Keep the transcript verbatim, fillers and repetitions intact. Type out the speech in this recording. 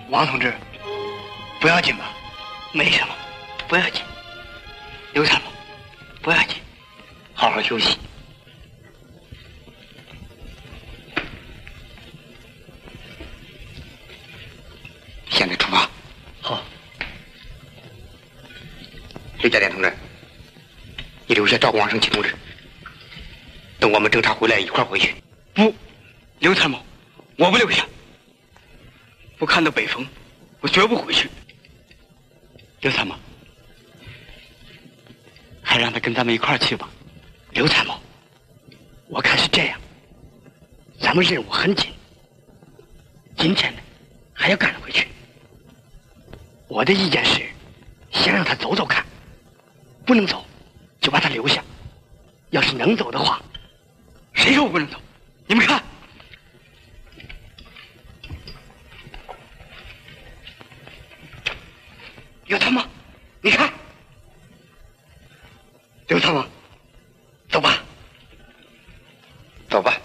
王同志，不要紧吧？没什么，不要紧。刘参谋，不要紧，好好休息。现在出发。好。刘家店同志，你留下照顾王生奇同志，等我们侦查回来一块儿回去。不，刘参谋，我不留下。不看到北风，我绝不回去。刘参谋，还让他跟咱们一块儿去吧。刘参谋，我看是这样，咱们任务很紧，今天呢还要赶回去。我的意见是，先让他走走看，不能走就把他留下。要是能走的话，谁说我不能走？你们看。刘参谋，你看，刘参谋，走吧，走吧。